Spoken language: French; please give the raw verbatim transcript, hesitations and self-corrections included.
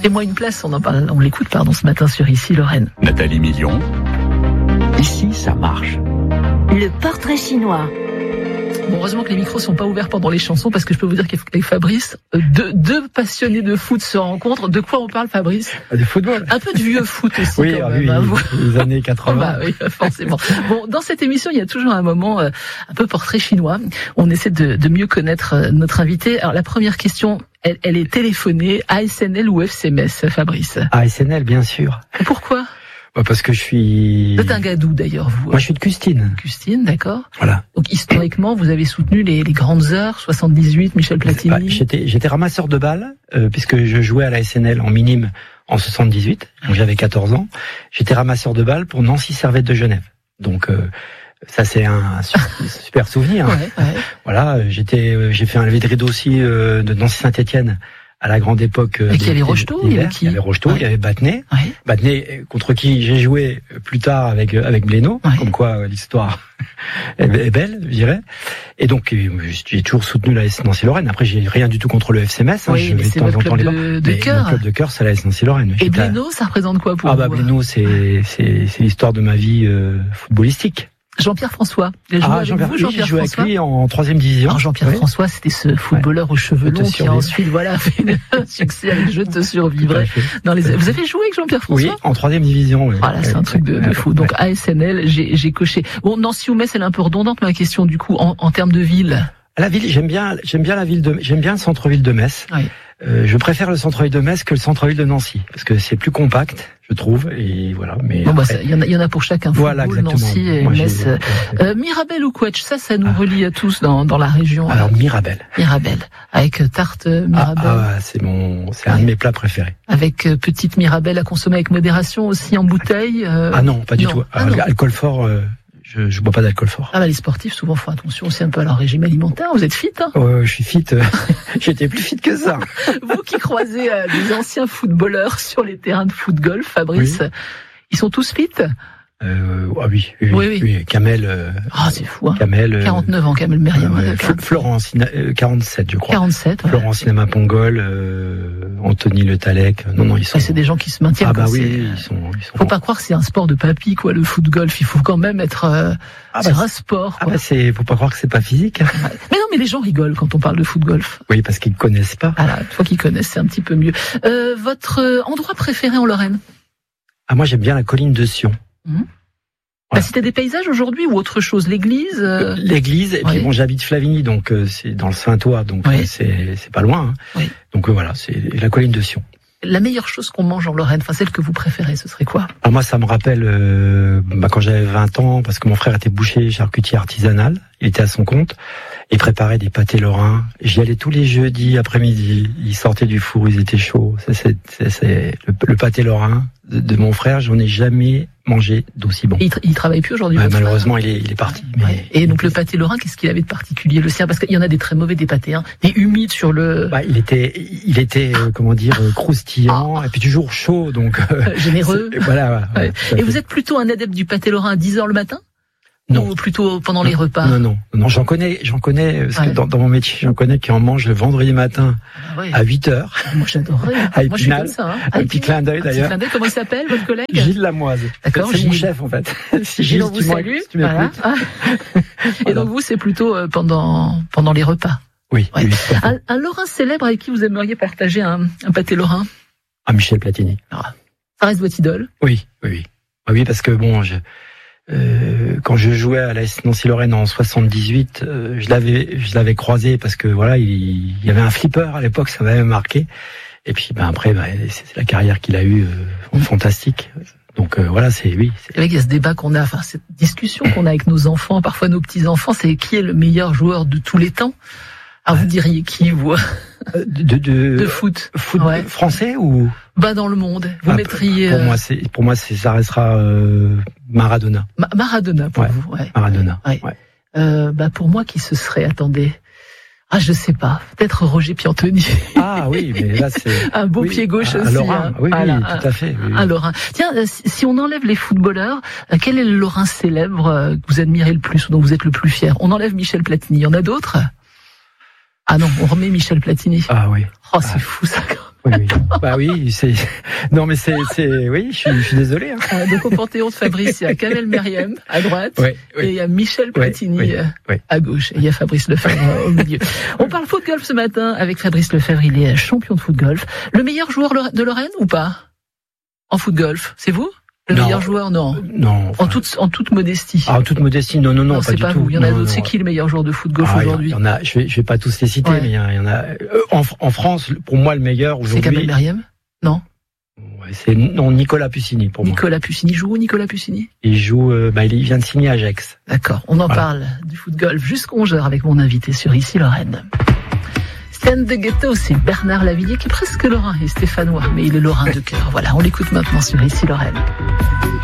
Fais-moi une place, on en parle, on l'écoute, pardon, ce matin sur Ici Lorraine. Nathalie Million. Ici, ça marche. Le portrait chinois. Bon, heureusement que les micros sont pas ouverts pendant les chansons, parce que je peux vous dire qu'avec Fabrice, deux, deux passionnés de foot se rencontrent. De quoi on parle, Fabrice? Du football. Un peu de vieux foot aussi. Oui, quand oui, même, hein, les années quatre-vingts. Oh bah oui, forcément. Bon, dans cette émission, il y a toujours un moment euh, un peu portrait chinois. On essaie de, de mieux connaître euh, notre invité. Alors la première question, elle, elle est téléphonée. A S N L ou F C Metz, Fabrice? A S N L, bien sûr. Et pourquoi? Bah parce que je suis... Vous êtes un gars d'où d'ailleurs, vous? Moi je suis de Custine. Custine, d'accord. Voilà. Donc historiquement, vous avez soutenu les, les grandes heures, soixante-dix-huit, Michel Platini. Bah, j'étais, j'étais ramasseur de balles, euh, puisque je jouais à la S N L en minime en soixante-dix-huit, donc j'avais quatorze ans. J'étais ramasseur de balles pour Nancy Servette de Genève. Donc euh, ça c'est un super souvenir. Ouais, ouais. Voilà, j'étais, j'ai fait un lever de rideau aussi euh, de Nancy Saint-Étienne. À la grande époque. Et il y avait Rocheteau, il y avait qui? Il y avait Rocheteau, ouais. Il y avait Battenet. Ouais. Battenet, contre qui j'ai joué plus tard avec, avec Blénaud. Ouais. Comme quoi, l'histoire est belle, je dirais. Et donc, j'ai toujours soutenu la S Nancy-Lorraine. Après, j'ai rien du tout contre le F C Metz. Oui, hein. mais c'est votre club de, de cœur. Mon club de cœur, c'est la S Nancy-Lorraine. Et Blénaud, ça représente quoi pour ah, vous? Ah, bah, Blénaud, c'est, c'est, c'est l'histoire de ma vie, euh, footballistique. Jean-Pierre François. Il a joué ah, avec Jean-Pierre, vous, Jean-Pierre oui, j'ai joué François. avec lui en troisième division. Alors Jean-Pierre oui. François, c'était ce footballeur ouais. aux cheveux longs qui a ensuite, voilà, fait un succès avec Je te survivrai. Dans les... Vous avez joué avec Jean-Pierre François? Oui, en troisième division. Oui. Voilà, c'est un truc de, de fou. Donc A S N L, j'ai, j'ai coché. Bon, Nancy ou Metz, elle est un peu redondante ma question du coup en, en termes de ville. La ville, j'aime bien, j'aime bien la ville de, j'aime bien le centre-ville de Metz. Oui. Euh, je préfère le centre-ville de Metz que le centre-ville de Nancy parce que c'est plus compact, je trouve, et voilà. Mais bon, bah, il y en a, il y en a pour chacun. Voilà, football, exactement. Nancy et Moi, Metz. Euh, Mirabel ou Couëtch, ça, ça nous ah. relie à tous dans, dans la région. Alors Mirabel. Mirabel, avec tarte Mirabel. Ah, ah c'est mon, c'est ouais. un de mes plats préférés. Avec euh, petite Mirabel à consommer avec modération aussi en bouteille. Euh... Ah non, pas du non. tout. Ah, non. Alcool fort. Euh... Je, je bois pas d'alcool fort. Ah bah les sportifs souvent font attention aussi un peu à leur régime alimentaire. Vous êtes fit, hein? Ouais, je suis fit. J'étais plus fit que ça. Vous qui croisez euh, des anciens footballeurs sur les terrains de foot-golf, Fabrice, oui. Ils sont tous fit? Euh, ah oui, oui, oui, oui. oui. Kamel. Euh, ah, c'est fou, hein. Kamel. Euh, quarante-neuf ans, Kamel Meriem. Euh, Florence, euh, quarante-sept, je crois. quarante-sept, ouais. Florence Cinéma Pongol, euh, Anthony Le Talec. Non, non, ils sont. Et c'est des gens qui se maintiennent. Ah bah oui, c'est... ils sont, ils sont. Faut pas croire que c'est un sport de papy, quoi, le foot golf. Il faut quand même être. Euh, ah c'est bah, un sport. Ah quoi. bah c'est. Faut pas croire que c'est pas physique. Mais non, mais les gens rigolent quand on parle de foot golf. Oui, parce qu'ils connaissent pas. Voilà, une fois qu'ils connaissent, c'est un petit peu mieux. Euh, votre endroit préféré en Lorraine? Ah moi, j'aime bien la colline de Sion. Mmh. Voilà. La cité des paysages aujourd'hui ou autre chose, l'église euh... L'église, et puis oui. bon, j'habite Flavigny, donc euh, c'est dans le Saint-Ouen, donc oui. c'est c'est pas loin. Hein. Oui. Donc euh, voilà, c'est la colline de Sion. La meilleure chose qu'on mange en Lorraine, enfin celle que vous préférez, ce serait quoi? Alors moi, ça me rappelle euh, bah, quand j'avais vingt ans, parce que mon frère était boucher charcutier artisanal, il était à son compte, il préparait des pâtés lorrains. J'y allais tous les jeudis après-midi, ils sortaient du four, ils étaient chauds. Ça, c'est, c'est, c'est le, le pâté lorrain de, de mon frère, j'en ai jamais mangé d'aussi bon. Et il, il travaille plus aujourd'hui? Ouais, malheureusement, il est, il est parti. Mais... Ouais. Et donc le pâté lorrain, qu'est-ce qu'il avait de particulier, le sien? Parce qu'il y en a des très mauvais, des pâtés, hein, des humides sur le. Bah, il était, il était, euh, comment dire, croustillant, ah. et puis toujours chaud, donc. Euh, généreux. Voilà. voilà ouais. Et vous êtes plutôt un adepte du pâté lorrain à dix heures le matin? Non. Ou plutôt pendant non, les repas? Non, non, non, j'en connais, j'en connais, parce ouais. que dans, dans mon métier, j'en connais qui en mangent le vendredi matin ah ouais. à huit heures. Moi, j'adorerais. À Moi, je suis comme ça, hein. Un petit clin d'œil, d'ailleurs. Clin d'œil, comment il s'appelle, votre collègue? Gilles Lamoise. D'accord. C'est Gilles. mon chef, en fait. Si Gilles, on vous salue. Si tu voilà. Ah. Et voilà. Donc, vous, c'est plutôt euh, pendant, pendant les repas. Oui. Ouais. oui un, un Lorrain célèbre avec qui vous aimeriez partager un, un pâté lorrain? Ah, Michel Platini. Ah. Ça reste votre idole? Oui, oui, oui. Ah, oui, parce que bon, je, Euh, quand je jouais à la S Nancy-Lorraine en soixante-dix-huit, euh, je l'avais, je l'avais croisé parce que voilà, il, il y avait un flipper à l'époque, ça m'avait marqué. Et puis, ben après, ben, c'est, c'est la carrière qu'il a eue, euh, mmh. fantastique. Donc euh, voilà, c'est oui. C'est... C'est vrai qu'il y a ce débat qu'on a, enfin cette discussion qu'on a avec nos enfants, parfois nos petits enfants, c'est qui est le meilleur joueur de tous les temps. Ah, vous diriez qui, vous? De, de, de foot. Foot ouais. Français ou? Bah, dans le monde. Vous ah, mettriez. Pour moi, c'est, pour moi, c'est, ça restera, euh, Maradona. Ma- Maradona, pour ouais. vous, ouais. Maradona. Ouais. Ouais. Euh, bah, pour moi, qui ce serait? Attendez. Ah, je sais pas. Peut-être Roger Piantoni. Ah oui, mais là, c'est. un beau oui, pied gauche un, aussi. Un Lorrain. Hein. Oui, ah, oui, là, tout à fait. Oui, un Lorrain. Tiens, si, si on enlève les footballeurs, quel est le Lorrain célèbre que vous admirez le plus ou dont vous êtes le plus fier? On enlève Michel Platini. Il y en a d'autres? Ah non, on remet Michel Platini. Ah oui. Oh, c'est ah. fou ça. Oui, oui. Bah oui, c'est. Non, mais c'est, c'est. Oui, je suis, je suis désolé. Hein. Ah, donc au Panthéon de Fabrice, il y a Kamel Meriem à droite, oui, oui. et il y a Michel Platini oui, oui, oui. à gauche, et il y a Fabrice Lefebvre au milieu. On parle foot golf ce matin avec Fabrice Lefebvre. Il est champion de foot golf. Le meilleur joueur de Lorraine ou pas en foot golf? C'est vous? Le non, meilleur joueur, non. Non. Enfin, en toute, en toute modestie. Ah, en toute modestie, non, non, non, non pas c'est du pas tout. vous. Il y en a non, d'autres. non. C'est qui le meilleur joueur de foot golf ah, aujourd'hui? Il y en a. Je vais, je vais pas tous les citer, ouais. mais il y, en a. En, en France, pour moi, le meilleur aujourd'hui. C'est Kamel Meriem? Non. Ouais, c'est non Nicolas Puccini pour Nicolas moi. Nicolas Puccini joue où, Nicolas Puccini? Il joue. Euh, bah, il vient de signer à Ajax. D'accord. On en voilà. parle du foot golf jusqu'à onze heures avec mon invité sur Ici Lorraine. Stand de Ghetto, c'est Bernard Lavilliers qui est presque lorrain et stéphanois, mais il est lorrain de cœur. Voilà, on l'écoute maintenant sur Ici Lorraine.